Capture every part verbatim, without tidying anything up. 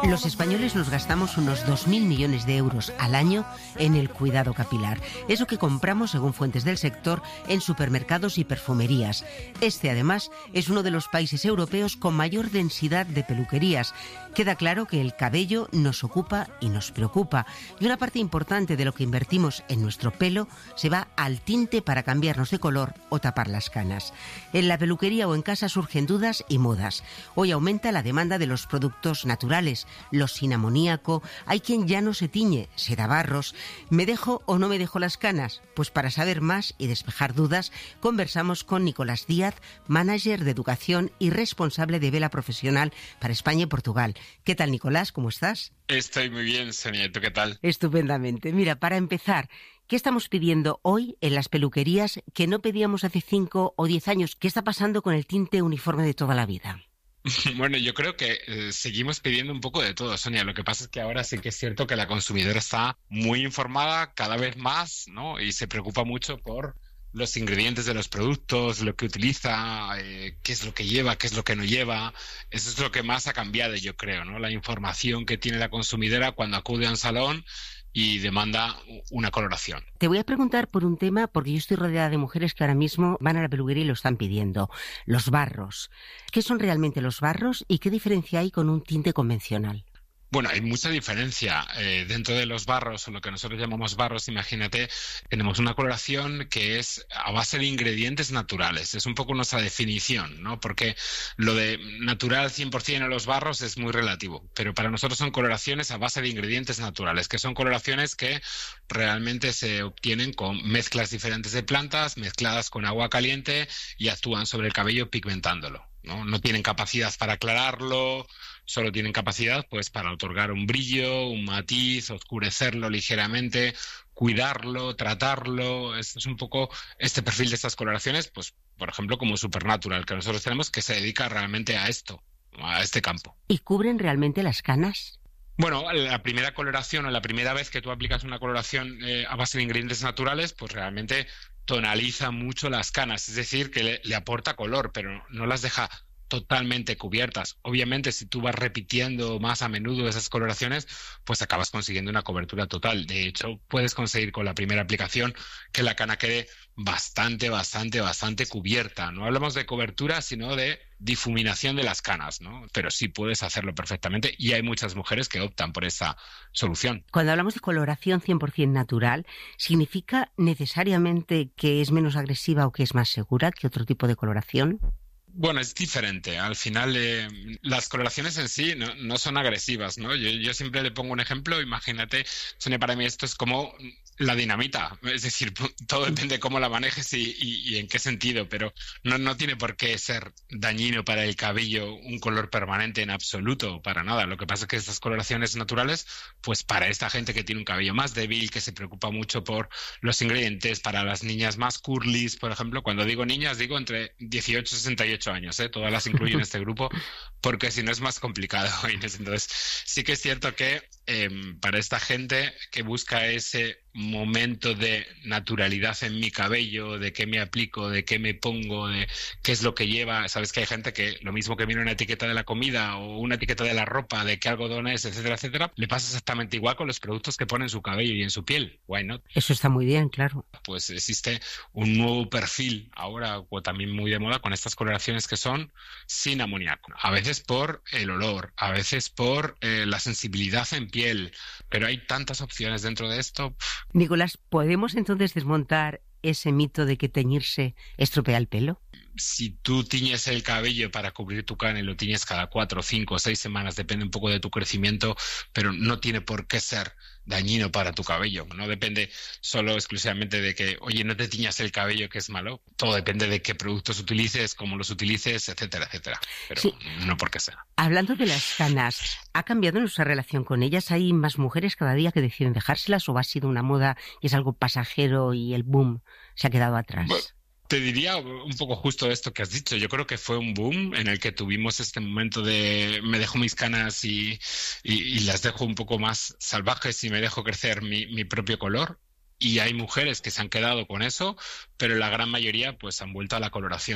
Los españoles nos gastamos unos dos mil millones de euros al año en el cuidado capilar. Eso que compramos, según fuentes del sector, en supermercados y perfumerías. Este, además, es uno de los países europeos con mayor densidad de peluquerías. Queda claro que el cabello nos ocupa y nos preocupa. Y una parte importante de lo que invertimos en nuestro pelo se va al tinte para cambiarnos de color o tapar las canas. En la peluquería o en casa surgen dudas y modas. Hoy aumenta la demanda de los productos naturales, los sin amoníaco. Hay quien ya no se tiñe, se da barros. ¿Me dejo o no me dejo las canas? Pues para saber más y despejar dudas, conversamos con Nicolás Díaz, manager de educación y responsable de vela profesional para España y Portugal. ¿Qué tal, Nicolás? ¿Cómo estás? Estoy muy bien, Sonia. ¿Tú qué tal? Estupendamente. Mira, para empezar, ¿qué estamos pidiendo hoy en las peluquerías que no pedíamos hace cinco o diez años? ¿Qué está pasando con el tinte uniforme de toda la vida? Bueno, yo creo que eh, seguimos pidiendo un poco de todo, Sonia. Lo que pasa es que ahora sí que es cierto que la consumidora está muy informada cada vez más, ¿no? Y se preocupa mucho por los ingredientes de los productos, lo que utiliza, eh, qué es lo que lleva, qué es lo que no lleva. Eso es lo que más ha cambiado, yo creo, ¿no? La información que tiene la consumidora cuando acude a un salón y demanda una coloración. Te voy a preguntar por un tema, porque yo estoy rodeada de mujeres que ahora mismo van a la peluquería y lo están pidiendo. Los barros. ¿Qué son realmente los barros y qué diferencia hay con un tinte convencional? Bueno, hay mucha diferencia. Eh, dentro de los barros, o lo que nosotros llamamos barros, imagínate, tenemos una coloración que es a base de ingredientes naturales. Es un poco nuestra definición, ¿no? Porque lo de natural cien por ciento en los barros es muy relativo, pero para nosotros son coloraciones a base de ingredientes naturales, que son coloraciones que realmente se obtienen con mezclas diferentes de plantas, mezcladas con agua caliente y actúan sobre el cabello pigmentándolo, ¿no? No tienen capacidad para aclararlo, solo tienen capacidad pues para otorgar un brillo, un matiz, oscurecerlo ligeramente, cuidarlo, tratarlo. Este es un poco este perfil de estas coloraciones, pues por ejemplo como Supernatural, que nosotros tenemos, que se dedica realmente a esto, a este campo. ¿Y cubren realmente las canas? Bueno, la primera coloración o la primera vez que tú aplicas una coloración eh, a base de ingredientes naturales, pues realmente tonaliza mucho las canas, es decir, que le, le aporta color, pero no las deja totalmente cubiertas. Obviamente, si tú vas repitiendo más a menudo esas coloraciones, pues acabas consiguiendo una cobertura total. De hecho, puedes conseguir con la primera aplicación que la cana quede bastante, bastante, bastante cubierta. No hablamos de cobertura, sino de difuminación de las canas, ¿no? Pero sí puedes hacerlo perfectamente y hay muchas mujeres que optan por esa solución. Cuando hablamos de coloración cien por ciento natural, ¿significa necesariamente que es menos agresiva o que es más segura que otro tipo de coloración? Bueno, es diferente. Al final, eh, las coloraciones en sí no, no son agresivas, ¿no? Yo, yo siempre le pongo un ejemplo. Imagínate, Sonia, para mí esto es como la dinamita. Es decir, todo depende de cómo la manejes y, y, y en qué sentido, pero no, no tiene por qué ser dañino para el cabello un color permanente en absoluto, para nada. Lo que pasa es que estas coloraciones naturales, pues para esta gente que tiene un cabello más débil, que se preocupa mucho por los ingredientes, para las niñas más curlis, por ejemplo, cuando digo niñas, digo entre dieciocho y sesenta y ocho años, ¿eh? Todas las incluyo en este grupo, porque si no es más complicado, Inés. Entonces, sí que es cierto que eh, para esta gente que busca ese momento de naturalidad en mi cabello, de qué me aplico, de qué me pongo, de qué es lo que lleva. Sabes que hay gente que lo mismo que mira una etiqueta de la comida o una etiqueta de la ropa, de qué algodón es, etcétera, etcétera, le pasa exactamente igual con los productos que pone en su cabello y en su piel. Why not? Eso está muy bien, claro. Pues existe un nuevo perfil ahora, o también muy de moda, con estas coloraciones que son sin amoníaco. A veces por el olor, a veces por eh, la sensibilidad en piel, pero hay tantas opciones dentro de esto. Nicolás, ¿podemos entonces desmontar ese mito de que teñirse estropea el pelo? Si tú tiñes el cabello para cubrir tu cana y lo tiñes cada cuatro, cinco o seis semanas, depende un poco de tu crecimiento, pero no tiene por qué ser dañino para tu cabello. No depende solo exclusivamente de que, oye, no te tiñas el cabello, que es malo. Todo depende de qué productos utilices, cómo los utilices, etcétera, etcétera. Pero sí, no por qué sea. Hablando de las canas, ¿ha cambiado nuestra relación con ellas? ¿Hay más mujeres cada día que deciden dejárselas o ha sido una moda y es algo pasajero y el boom se ha quedado atrás? Bueno, te diría un poco justo esto que has dicho. Yo creo que fue un boom en el que tuvimos este momento de me dejo mis canas y, y, y las dejo un poco más salvajes y me dejo crecer mi, mi propio color. Y hay mujeres que se han quedado con eso, pero la gran mayoría pues han vuelto a la coloración.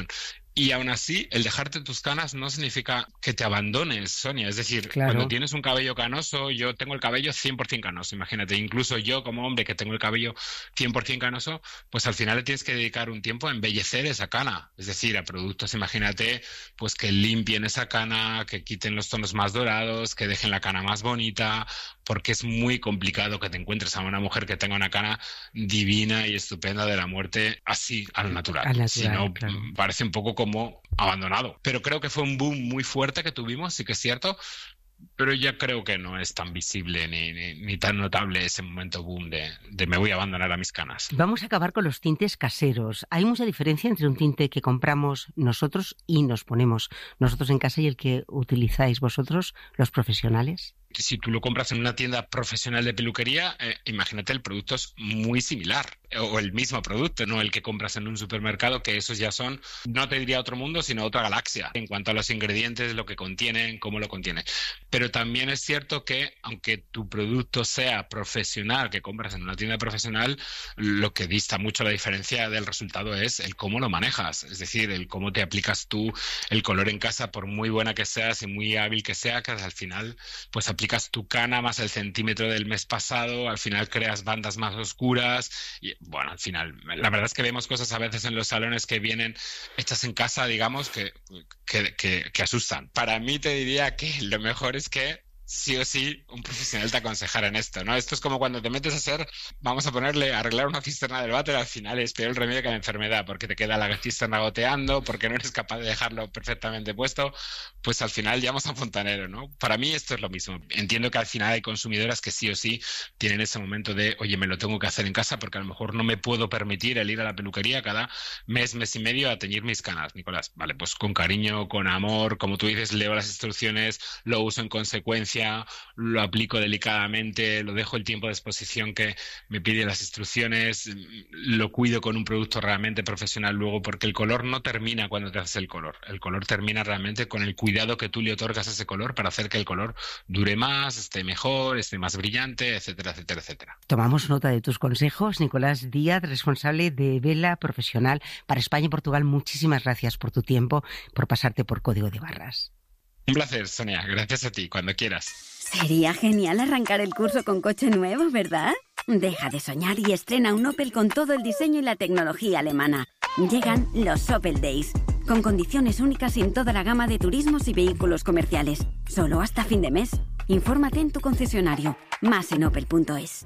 Y aún así, el dejarte tus canas no significa que te abandones, Sonia. Es decir, claro. Cuando tienes un cabello canoso, yo tengo el cabello cien por ciento canoso, imagínate. Incluso yo, como hombre que tengo el cabello cien por ciento canoso, pues al final le tienes que dedicar un tiempo a embellecer esa cana. Es decir, a productos, imagínate, pues que limpien esa cana, que quiten los tonos más dorados, que dejen la cana más bonita, porque es muy complicado que te encuentres a una mujer que tenga una cana divina y estupenda de la muerte así, al natural. Al natural, si no, claro. parece un poco como abandonado. Pero creo que fue un boom muy fuerte que tuvimos, sí que es cierto, pero ya creo que no es tan visible ni, ni, ni tan notable ese momento boom de, de me voy a abandonar a mis canas. Vamos a acabar con los tintes caseros. ¿Hay mucha diferencia entre un tinte que compramos nosotros y nos ponemos nosotros en casa y el que utilizáis vosotros, los profesionales? Si tú lo compras en una tienda profesional de peluquería, eh, imagínate, el producto es muy similar, o el mismo producto, no el que compras en un supermercado, que esos ya son, no te diría otro mundo, sino otra galaxia, en cuanto a los ingredientes, lo que contienen, cómo lo contienen. Pero también es cierto que, aunque tu producto sea profesional, que compras en una tienda profesional, lo que dista mucho la diferencia del resultado es el cómo lo manejas, es decir, el cómo te aplicas tú el color en casa, por muy buena que seas y muy hábil que sea, que al final, pues aplicas tu cana más el centímetro del mes pasado, al final creas bandas más oscuras y bueno, al final, la verdad es que vemos cosas a veces en los salones que vienen hechas en casa, digamos, que, que, que, que asustan. Para mí te diría que lo mejor es que sí o sí un profesional te aconsejara en esto, ¿no? Esto es como cuando te metes a hacer, vamos a ponerle, arreglar una cisterna del váter, al final es peor el remedio que la enfermedad, porque te queda la cisterna goteando, porque no eres capaz de dejarlo perfectamente puesto, pues al final llamas a un fontanero, ¿no? Para mí esto es lo mismo. Entiendo que al final hay consumidoras que sí o sí tienen ese momento de, oye, me lo tengo que hacer en casa porque a lo mejor no me puedo permitir el ir a la peluquería cada mes, mes y medio a teñir mis canas, Nicolás. Vale, pues con cariño, con amor, como tú dices, leo las instrucciones, lo uso en consecuencia, lo aplico delicadamente, lo dejo el tiempo de exposición que me piden las instrucciones, lo cuido con un producto realmente profesional luego, porque el color no termina cuando te haces el color, el color termina realmente con el cuidado que tú le otorgas a ese color para hacer que el color dure más, esté mejor, esté más brillante, etcétera, etcétera, etcétera. Tomamos nota de tus consejos. Nicolás Díaz, responsable de Vela Profesional para España y Portugal, muchísimas gracias por tu tiempo, por pasarte por Código de Barras. Un placer, Sonia. Gracias a ti, cuando quieras. Sería genial arrancar el curso con coche nuevo, ¿verdad? Deja de soñar y estrena un Opel con todo el diseño y la tecnología alemana. Llegan los Opel Days, con condiciones únicas en toda la gama de turismos y vehículos comerciales. Solo hasta fin de mes. Infórmate en tu concesionario. Más en opel punto es.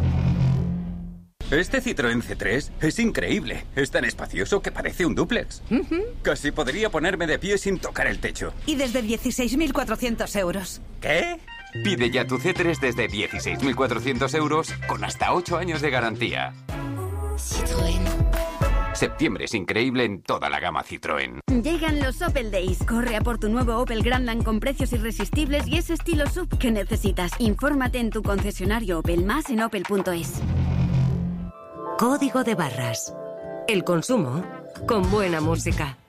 Este Citroën C tres es increíble. Es tan espacioso que parece un dúplex. Uh-huh. Casi podría ponerme de pie sin tocar el techo. Y desde dieciséis mil cuatrocientos euros. ¿Qué? Pide ya tu C tres desde dieciséis mil cuatrocientos euros con hasta ocho años de garantía. Citroën. Septiembre es increíble en toda la gama Citroën. Llegan los Opel Days. Corre a por tu nuevo Opel Grandland con precios irresistibles y ese estilo S U V que necesitas. Infórmate en tu concesionario Opel, más en opel punto es. Código de Barras. El consumo con buena música.